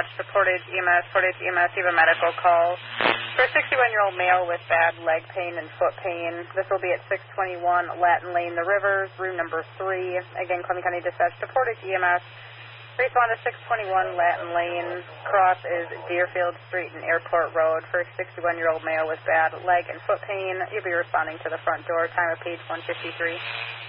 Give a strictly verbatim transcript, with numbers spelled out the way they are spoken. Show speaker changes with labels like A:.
A: dispatch to Portage E M S. Portage E M S, you have a medical call for a sixty-one-year-old male with bad leg pain and foot pain. This will be at six twenty-one Latin Lane, The Rivers, room number three. Again, Columbia County Dispatch to Portage E M S. Respond to six twenty-one Latin Lane. Cross is Deerfield Street and Airport Road for a sixty-one-year-old male with bad leg and foot pain. You'll be responding to the front door. Time of page one fifty-three.